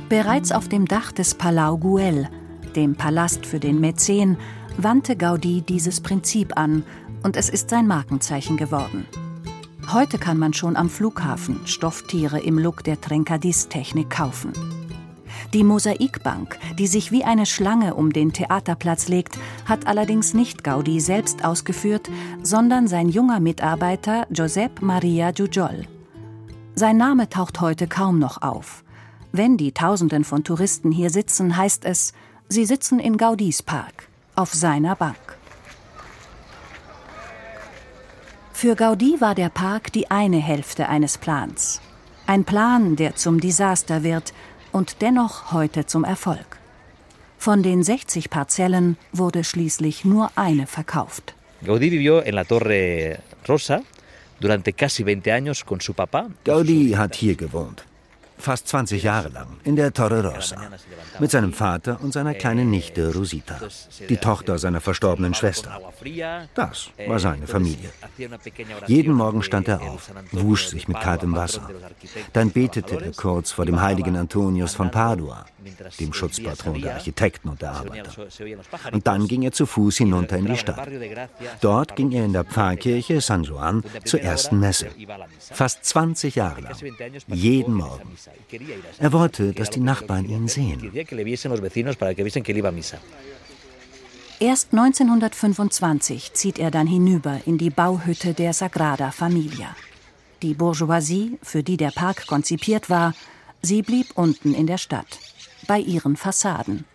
Bereits auf dem Dach des Palau Güell, dem Palast für den Mäzen, wandte Gaudí dieses Prinzip an und es ist sein Markenzeichen geworden. Heute kann man schon am Flughafen Stofftiere im Look der Trencadís-Technik kaufen. Die Mosaikbank, die sich wie eine Schlange um den Theaterplatz legt, hat allerdings nicht Gaudí selbst ausgeführt, sondern sein junger Mitarbeiter Josep Maria Jujol. Sein Name taucht heute kaum noch auf. Wenn die Tausenden von Touristen hier sitzen, heißt es, sie sitzen in Gaudís Park, auf seiner Bank. Für Gaudí war der Park die eine Hälfte eines Plans. Ein Plan, der zum Desaster wird und dennoch heute zum Erfolg. Von den 60 Parzellen wurde schließlich nur eine verkauft. Gaudí vivió en la Torre Rosa durante casi 20 años con su papá. Gaudí hat hier gewohnt. Fast 20 Jahre lang, in der Torre Rosa, mit seinem Vater und seiner kleinen Nichte Rosita, die Tochter seiner verstorbenen Schwester. Das war seine Familie. Jeden Morgen stand er auf, wusch sich mit kaltem Wasser. Dann betete er kurz vor dem heiligen Antonius von Padua, dem Schutzpatron der Architekten und der Arbeiter. Und dann ging er zu Fuß hinunter in die Stadt. Dort ging er in der Pfarrkirche San Juan zur ersten Messe. Fast 20 Jahre lang, jeden Morgen. Er wollte, dass die Nachbarn ihn sehen. Erst 1925 zieht er dann hinüber in die Bauhütte der Sagrada Familia. Die Bourgeoisie, für die der Park konzipiert war, sie blieb unten in der Stadt, bei ihren Fassaden.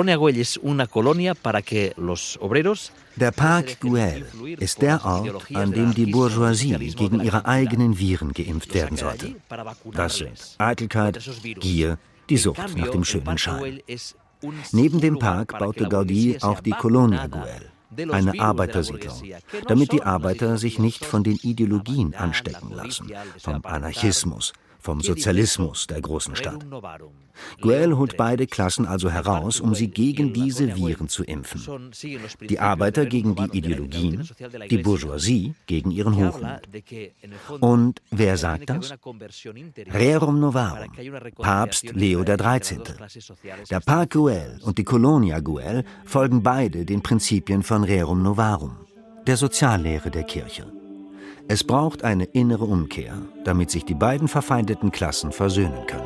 Der Park Güell ist der Ort, an dem die Bourgeoisie gegen ihre eigenen Viren geimpft werden sollte. Das sind Eitelkeit, Gier, die Sucht nach dem schönen Schein. Neben dem Park baute Gaudí auch die Colonia Güell, eine Arbeitersiedlung, damit die Arbeiter sich nicht von den Ideologien anstecken lassen, vom Anarchismus, vom Sozialismus der großen Stadt. Güell holt beide Klassen also heraus, um sie gegen diese Viren zu impfen. Die Arbeiter gegen die Ideologien, die Bourgeoisie gegen ihren Hochmut. Und wer sagt das? Rerum Novarum, Papst Leo XIII. Der Park Güell und die Colonia Güell folgen beide den Prinzipien von Rerum Novarum, der Soziallehre der Kirche. Es braucht eine innere Umkehr, damit sich die beiden verfeindeten Klassen versöhnen können.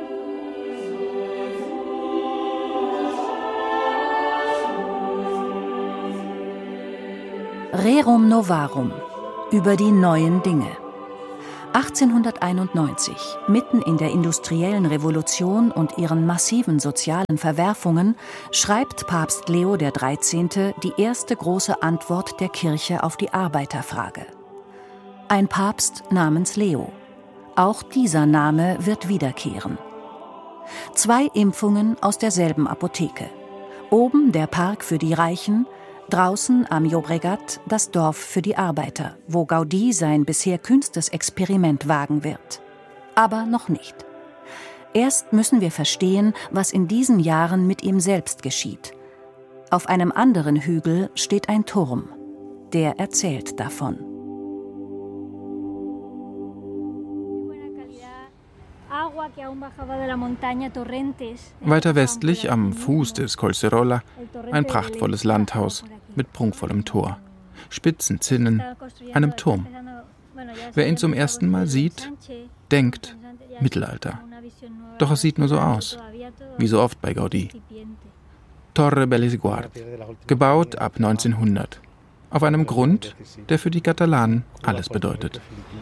Rerum Novarum, über die neuen Dinge. 1891, mitten in der industriellen Revolution und ihren massiven sozialen Verwerfungen, schreibt Papst Leo XIII. Die erste große Antwort der Kirche auf die Arbeiterfrage. Ein Papst namens Leo. Auch dieser Name wird wiederkehren. 2 Impfungen aus derselben Apotheke. Oben der Park für die Reichen, draußen am Llobregat das Dorf für die Arbeiter, wo Gaudí sein bisher kühnstes Experiment wagen wird. Aber noch nicht. Erst müssen wir verstehen, was in diesen Jahren mit ihm selbst geschieht. Auf einem anderen Hügel steht ein Turm. Der erzählt davon. Weiter westlich, am Fuß des Collserola, ein prachtvolles Landhaus mit prunkvollem Tor, spitzen Zinnen, einem Turm. Wer ihn zum ersten Mal sieht, denkt Mittelalter. Doch es sieht nur so aus, wie so oft bei Gaudí. Torre Bellesguard, gebaut ab 1900, auf einem Grund, der für die Katalanen alles bedeutet.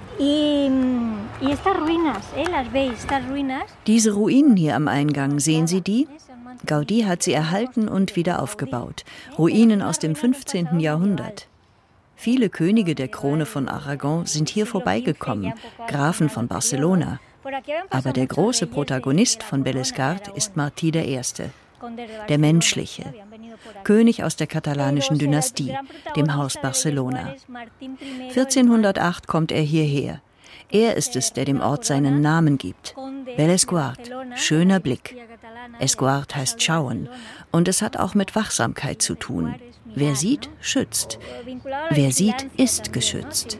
Diese Ruinen hier am Eingang, sehen Sie die? Gaudí hat sie erhalten und wieder aufgebaut. Ruinen aus dem 15. Jahrhundert. Viele Könige der Krone von Aragon sind hier vorbeigekommen, Grafen von Barcelona. Aber der große Protagonist von Bellesguard ist Martí I., der Menschliche, König aus der katalanischen Dynastie, dem Haus Barcelona. 1408 kommt er hierher. Er ist es, der dem Ort seinen Namen gibt. Bellesguard, schöner Blick. Esguard heißt schauen. Und es hat auch mit Wachsamkeit zu tun. Wer sieht, schützt. Wer sieht, ist geschützt.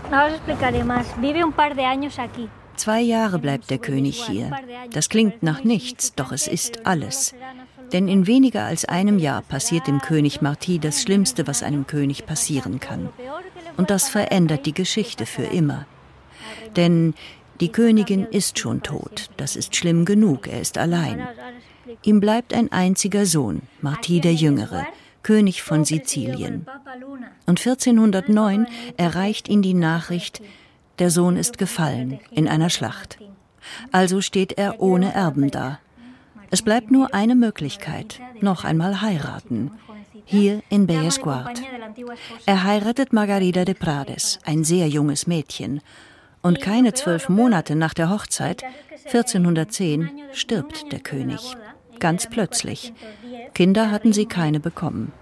2 Jahre bleibt der König hier. Das klingt nach nichts, doch es ist alles. Denn in weniger als einem Jahr passiert dem König Martí das Schlimmste, was einem König passieren kann. Und das verändert die Geschichte für immer. Denn die Königin ist schon tot. Das ist schlimm genug, er ist allein. Ihm bleibt ein einziger Sohn, Martí der Jüngere, König von Sizilien. Und 1409 erreicht ihn die Nachricht, der Sohn ist gefallen in einer Schlacht. Also steht er ohne Erben da. Es bleibt nur eine Möglichkeit, noch einmal heiraten. Hier in Bellesguard. Er heiratet Margarida de Prades, ein sehr junges Mädchen. Und keine 12 Monate nach der Hochzeit, 1410, stirbt der König. Ganz plötzlich. Kinder hatten sie keine bekommen.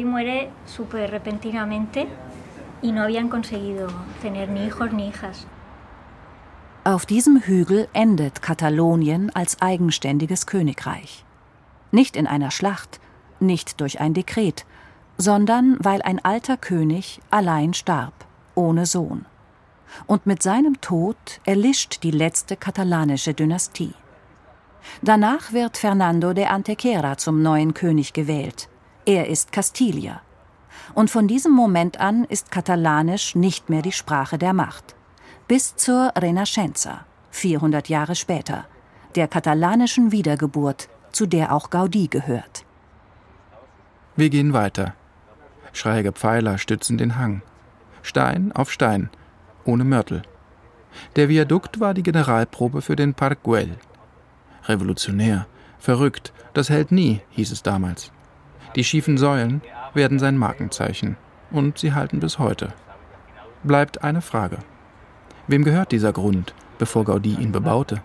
Auf diesem Hügel endet Katalonien als eigenständiges Königreich. Nicht in einer Schlacht, nicht durch ein Dekret, sondern weil ein alter König allein starb, ohne Sohn. Und mit seinem Tod erlischt die letzte katalanische Dynastie. Danach wird Fernando de Antequera zum neuen König gewählt. Er ist Kastilier. Und von diesem Moment an ist Katalanisch nicht mehr die Sprache der Macht. Bis zur Renaixença, 400 Jahre später, der katalanischen Wiedergeburt, zu der auch Gaudí gehört. Wir gehen weiter. Schräge Pfeiler stützen den Hang. Stein auf Stein, ohne Mörtel. Der Viadukt war die Generalprobe für den Parc Güell. Revolutionär, verrückt, das hält nie, hieß es damals. Die schiefen Säulen werden sein Markenzeichen. Und sie halten bis heute. Bleibt eine Frage. Wem gehört dieser Grund, bevor Gaudí ihn bebaute?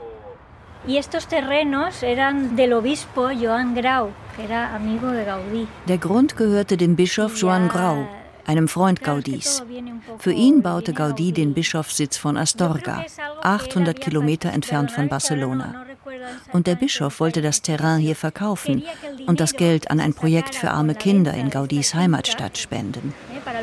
Der Grund gehörte dem Bischof Joan Grau, einem Freund Gaudís. Für ihn baute Gaudí den Bischofssitz von Astorga, 800 Kilometer entfernt von Barcelona. Und der Bischof wollte das Terrain hier verkaufen und das Geld an ein Projekt für arme Kinder in Gaudís Heimatstadt spenden.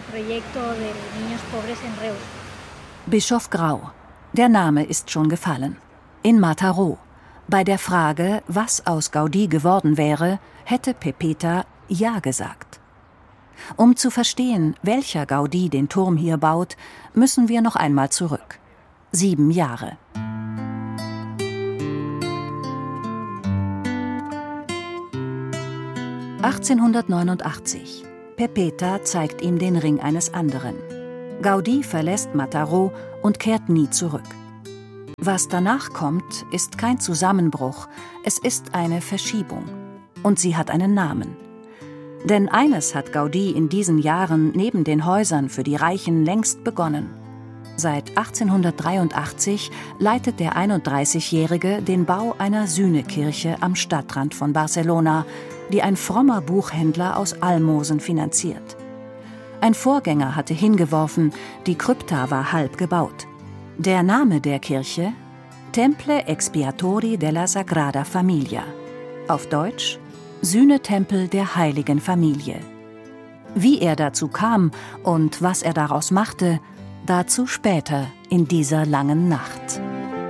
Bischof Grau. Der Name ist schon gefallen. In Mataró. Bei der Frage, was aus Gaudí geworden wäre, hätte Pepeta Ja gesagt. Um zu verstehen, welcher Gaudí den Turm hier baut, müssen wir noch einmal zurück. 7 Jahre. (1889). Pepeta zeigt ihm den Ring eines anderen. Gaudí verlässt Mataró und kehrt nie zurück. Was danach kommt, ist kein Zusammenbruch, es ist eine Verschiebung. Und sie hat einen Namen. Denn eines hat Gaudí in diesen Jahren neben den Häusern für die Reichen längst begonnen. Seit 1883 leitet der 31-Jährige den Bau einer Sühnekirche am Stadtrand von Barcelona, die ein frommer Buchhändler aus Almosen finanziert. Ein Vorgänger hatte hingeworfen, die Krypta war halb gebaut. Der Name der Kirche? Temple Expiatori della Sagrada Familia. Auf Deutsch: Sühnetempel der Heiligen Familie. Wie er dazu kam und was er daraus machte, dazu später in dieser langen Nacht.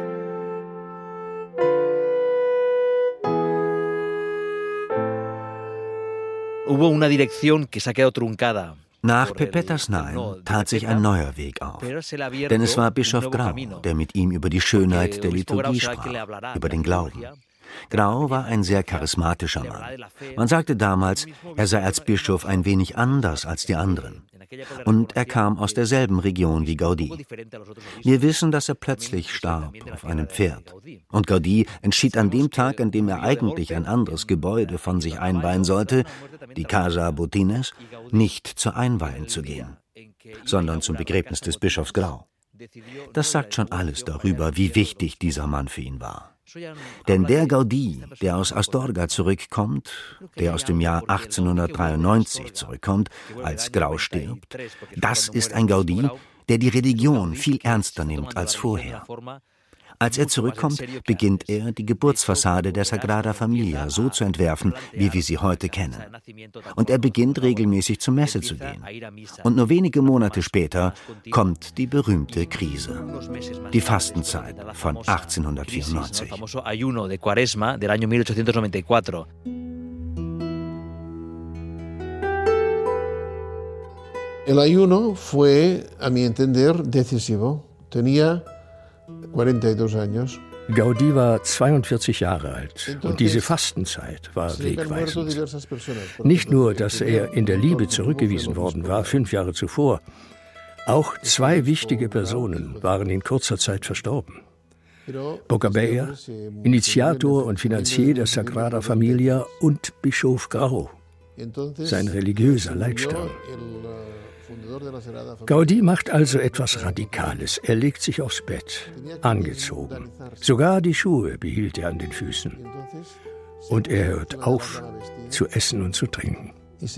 Hubo una dirección que se ha quedado truncada. Nach Pepetas Nein tat sich ein neuer Weg auf. Denn es war Bischof Grau, der mit ihm über die Schönheit der Liturgie sprach, über den Glauben. Grau war ein sehr charismatischer Mann. Man sagte damals, er sei als Bischof ein wenig anders als die anderen. Und er kam aus derselben Region wie Gaudí. Wir wissen, dass er plötzlich starb auf einem Pferd. Und Gaudí entschied an dem Tag, an dem er eigentlich ein anderes Gebäude von sich einweihen sollte, die Casa Botines, nicht zur Einweihung zu gehen, sondern zum Begräbnis des Bischofs Grau. Das sagt schon alles darüber, wie wichtig dieser Mann für ihn war. Denn der Gaudí, der aus Astorga zurückkommt, der aus dem Jahr 1893 zurückkommt, als Grau stirbt, das ist ein Gaudí, der die Religion viel ernster nimmt als vorher. Als er zurückkommt, beginnt er, die Geburtsfassade der Sagrada Familia so zu entwerfen, wie wir sie heute kennen. Und er beginnt regelmäßig zur Messe zu gehen. Und nur wenige Monate später kommt die berühmte Krise. Die Fastenzeit von 1894. El ayuno fue, a mi entender, decisivo. Tenía 42 años. Gaudí war 42 Jahre alt und diese Fastenzeit war wegweisend. Nicht nur, dass er in der Liebe zurückgewiesen worden war, 5 Jahre zuvor, auch 2 wichtige Personen waren in kurzer Zeit verstorben. Boccabella, Initiator und Finanzier der Sagrada Familia, und Bischof Grau, sein religiöser Leitstern. Gaudí macht also etwas Radikales. Er legt sich aufs Bett, angezogen. Sogar die Schuhe behielt er an den Füßen. Und er hört auf, zu essen und zu trinken.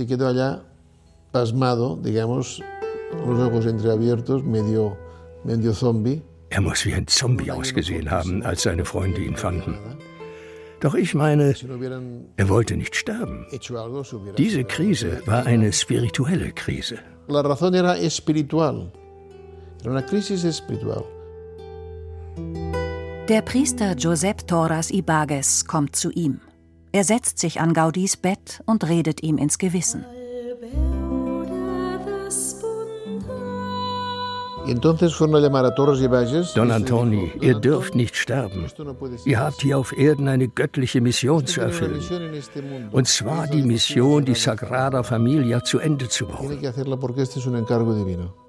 Er muss wie ein Zombie ausgesehen haben, als seine Freunde ihn fanden. Doch ich meine, er wollte nicht sterben. Diese Krise war eine spirituelle Krise. La razón era espiritual. Era una crisis espiritual. Der Priester Josep Torras y Bages kommt zu ihm. Er setzt sich an Gaudís Bett und redet ihm ins Gewissen. Don Antoni, ihr dürft nicht sterben. Ihr habt hier auf Erden eine göttliche Mission zu erfüllen. Und zwar die Mission, die Sagrada Familia zu Ende zu bauen.